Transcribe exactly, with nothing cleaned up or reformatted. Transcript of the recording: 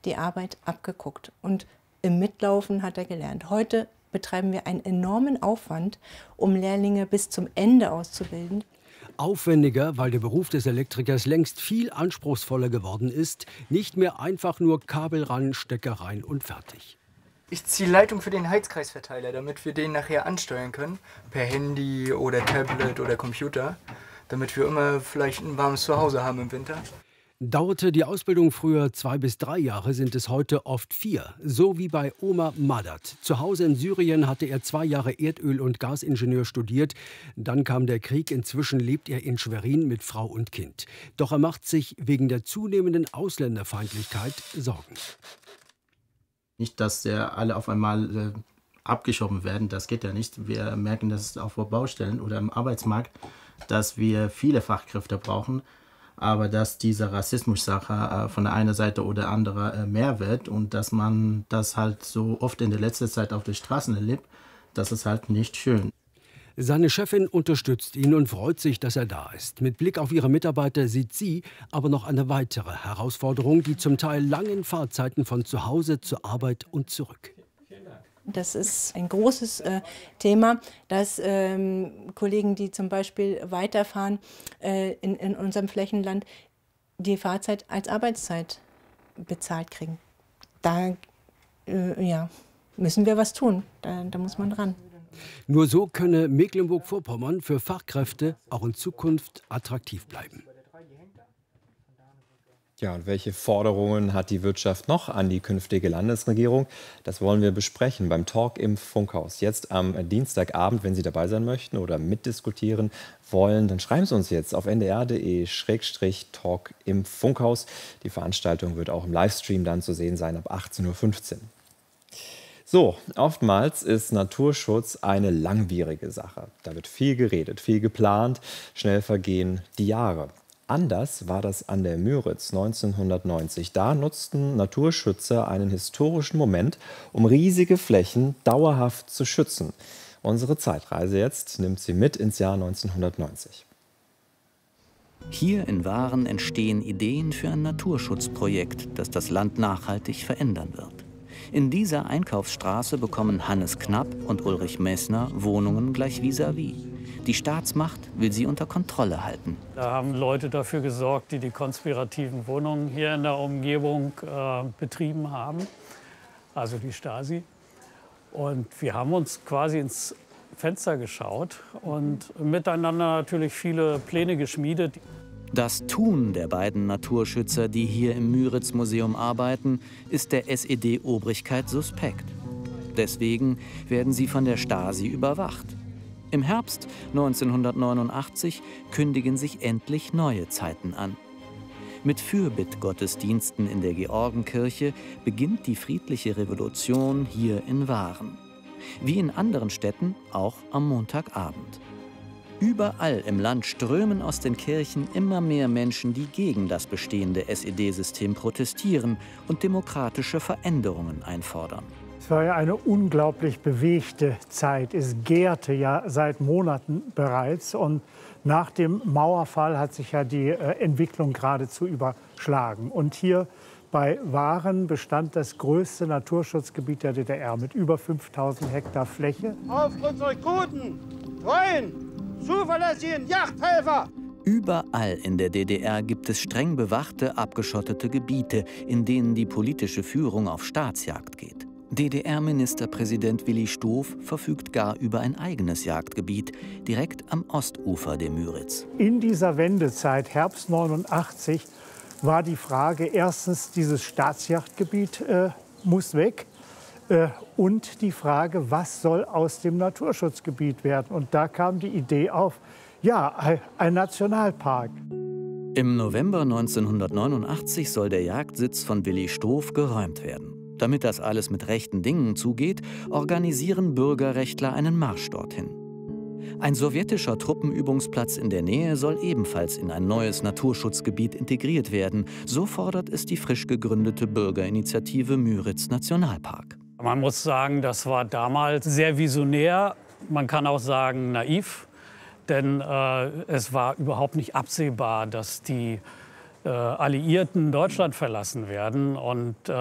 die Arbeit abgeguckt. Und im Mitlaufen hat er gelernt. Heute betreiben wir einen enormen Aufwand, um Lehrlinge bis zum Ende auszubilden. Aufwendiger, weil der Beruf des Elektrikers längst viel anspruchsvoller geworden ist. Nicht mehr einfach nur Kabel ran, Stecker rein und fertig. Ich ziehe Leitung für den Heizkreisverteiler, damit wir den nachher ansteuern können. Per Handy oder Tablet oder Computer. Damit wir immer vielleicht ein warmes Zuhause haben im Winter. Dauerte die Ausbildung früher zwei bis drei Jahre, sind es heute oft vier. So wie bei Omar Madat. Zu Hause in Syrien hatte er zwei Jahre Erdöl- und Gasingenieur studiert. Dann kam der Krieg. Inzwischen lebt er in Schwerin mit Frau und Kind. Doch er macht sich wegen der zunehmenden Ausländerfeindlichkeit Sorgen. Nicht, dass ja alle auf einmal äh, abgeschoben werden. Das geht ja nicht. Wir merken das auf Baustellen oder im Arbeitsmarkt, dass wir viele Fachkräfte brauchen. Aber dass diese Rassismus-Sache äh, von der einen Seite oder anderen äh, mehr wird und dass man das halt so oft in der letzten Zeit auf den Straßen erlebt, das ist halt nicht schön. Seine Chefin unterstützt ihn und freut sich, dass er da ist. Mit Blick auf ihre Mitarbeiter sieht sie aber noch eine weitere Herausforderung, die zum Teil langen Fahrzeiten von zu Hause zur Arbeit und zurück. Das ist ein großes äh, Thema, dass ähm, Kollegen, die zum Beispiel weiterfahren äh, in, in unserem Flächenland, die Fahrzeit als Arbeitszeit bezahlt kriegen. Da äh, ja, müssen wir was tun, da, da muss man ran. Nur so könne Mecklenburg-Vorpommern für Fachkräfte auch in Zukunft attraktiv bleiben. Ja, und welche Forderungen hat die Wirtschaft noch an die künftige Landesregierung? Das wollen wir besprechen beim Talk im Funkhaus. Jetzt am Dienstagabend, wenn Sie dabei sein möchten oder mitdiskutieren wollen, dann schreiben Sie uns jetzt auf n d r punkt d e Schrägstrich Talk im Funkhaus. Die Veranstaltung wird auch im Livestream dann zu sehen sein ab achtzehn Uhr fünfzehn. So, oftmals ist Naturschutz eine langwierige Sache. Da wird viel geredet, viel geplant, schnell vergehen die Jahre. Anders war das an der Müritz neunzehnhundertneunzig. Da nutzten Naturschützer einen historischen Moment, um riesige Flächen dauerhaft zu schützen. Unsere Zeitreise jetzt nimmt Sie mit ins Jahr neunzehnhundertneunzig. Hier in Waren entstehen Ideen für ein Naturschutzprojekt, das das Land nachhaltig verändern wird. In dieser Einkaufsstraße bekommen Hannes Knapp und Ulrich Messner Wohnungen gleich vis-à-vis. Die Staatsmacht will sie unter Kontrolle halten. Da haben Leute dafür gesorgt, die die konspirativen Wohnungen hier in der Umgebung äh, betrieben haben, also die Stasi. Und wir haben uns quasi ins Fenster geschaut und miteinander natürlich viele Pläne geschmiedet. Das Tun der beiden Naturschützer, die hier im Müritz-Museum arbeiten, ist der S E D-Obrigkeit suspekt. Deswegen werden sie von der Stasi überwacht. Im Herbst neunzehnhundertneunundachtzig kündigen sich endlich neue Zeiten an. Mit Fürbittgottesdiensten in der Georgenkirche beginnt die friedliche Revolution hier in Waren. Wie in anderen Städten auch am Montagabend. Überall im Land strömen aus den Kirchen immer mehr Menschen, die gegen das bestehende S E D-System protestieren und demokratische Veränderungen einfordern. Es war ja eine unglaublich bewegte Zeit. Es gärte ja seit Monaten bereits. Und nach dem Mauerfall hat sich ja die äh, Entwicklung geradezu überschlagen. Und hier bei Waren bestand das größte Naturschutzgebiet der D D R mit über fünftausend Hektar Fläche. Auf unsere guten, treuen, zuverlässigen Yachthelfer! Überall in der D D R gibt es streng bewachte, abgeschottete Gebiete, in denen die politische Führung auf Staatsjagd geht. D D R-Ministerpräsident Willi Stoph verfügt gar über ein eigenes Jagdgebiet, direkt am Ostufer der Müritz. In dieser Wendezeit, Herbst neunundachtzig, war die Frage, erstens, dieses Staatsjagdgebiet äh, muss weg. Äh, und die Frage, was soll aus dem Naturschutzgebiet werden? Und da kam die Idee auf, ja, ein Nationalpark. Im November neunzehnhundertneunundachtzig soll der Jagdsitz von Willi Stoph geräumt werden. Damit das alles mit rechten Dingen zugeht, organisieren Bürgerrechtler einen Marsch dorthin. Ein sowjetischer Truppenübungsplatz in der Nähe soll ebenfalls in ein neues Naturschutzgebiet integriert werden. So fordert es die frisch gegründete Bürgerinitiative Müritz Nationalpark. Man muss sagen, das war damals sehr visionär, man kann auch sagen naiv. Denn äh, es war überhaupt nicht absehbar, dass die äh, Alliierten Deutschland verlassen werden. Und, äh